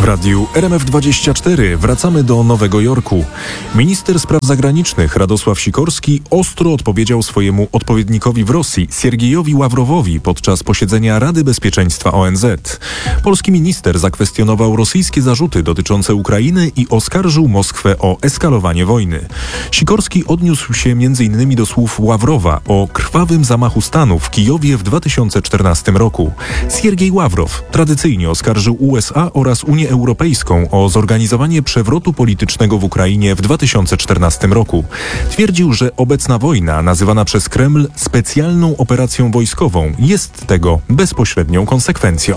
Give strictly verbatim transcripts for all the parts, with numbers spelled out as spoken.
radiu R M F dwadzieścia cztery wracamy do Nowego Jorku. Minister spraw zagranicznych Radosław Sikorski ostro odpowiedział swojemu odpowiednikowi w Rosji, Siergiejowi Ławrowowi, podczas posiedzenia Rady Bezpieczeństwa O N Z. Polski minister zakwestionował rosyjskie zarzuty dotyczące Ukrainy i oskarżył Moskwę o eskalowanie wojny. Sikorski odniósł się między innymi do słów Ławrowa o krwawym zamachu stanu w Kijowie w dwa tysiące czternastym roku. Siergiej Ławrow tradycyjnie oskarżył U S A oraz Unię Europejską o zorganizowanie przewrotu politycznego w Ukrainie w dwa tysiące czternastym roku. Twierdził, że obecna wojna, nazywana przez Kreml specjalną operacją wojskową, jest tego bezpośrednią konsekwencją.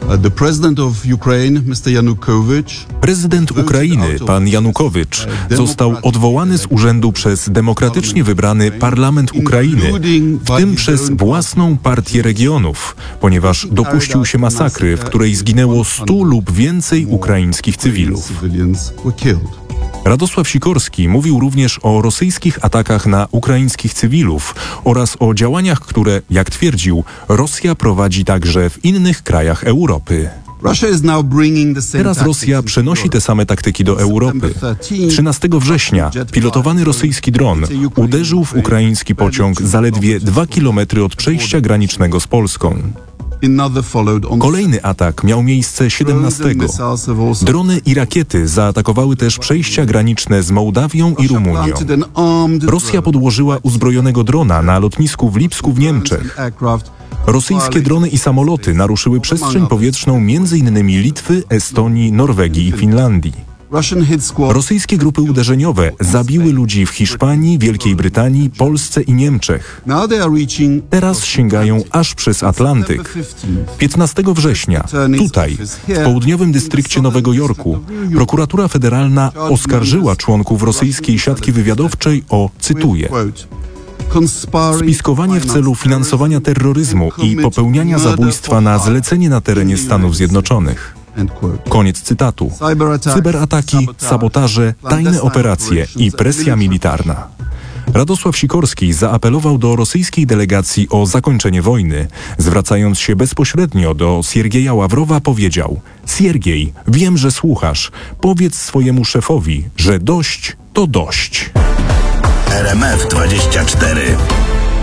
Prezydent Ukrainy, pan Janukowycz, został odwołany z urzędu przez demokratycznie wybrany parlament Ukrainy, w tym przez własną partię regionów, ponieważ dopuścił się masakry, w której zginęło stu lub więcej ukraińskich cywilów. Radosław Sikorski mówił również o rosyjskich atakach na ukraińskich cywilów oraz o działaniach, które, jak twierdził, Rosja prowadzi także w innych krajach Europy. Teraz Rosja przenosi te same taktyki do Europy. trzynastego września pilotowany rosyjski dron uderzył w ukraiński pociąg zaledwie dwa kilometry od przejścia granicznego z Polską. Kolejny atak miał miejsce siedemnastego. Drony i rakiety zaatakowały też przejścia graniczne z Mołdawią i Rumunią. Rosja podłożyła uzbrojonego drona na lotnisku w Lipsku w Niemczech. Rosyjskie drony i samoloty naruszyły przestrzeń powietrzną między innymi Litwy, Estonii, Norwegii i Finlandii. Rosyjskie grupy uderzeniowe zabiły ludzi w Hiszpanii, Wielkiej Brytanii, Polsce i Niemczech. Teraz sięgają aż przez Atlantyk. piętnastego września, tutaj, w południowym dystrykcie Nowego Jorku, prokuratura federalna oskarżyła członków rosyjskiej siatki wywiadowczej o, cytuję, spiskowanie w celu finansowania terroryzmu i popełniania zabójstwa na zlecenie na terenie Stanów Zjednoczonych. Koniec cytatu. Cyberataki, sabotaże, tajne operacje i presja militarna. Radosław Sikorski zaapelował do rosyjskiej delegacji o zakończenie wojny. Zwracając się bezpośrednio do Siergieja Ławrowa, powiedział: Siergiej, wiem, że słuchasz. Powiedz swojemu szefowi, że dość to dość. R M F dwadzieścia cztery.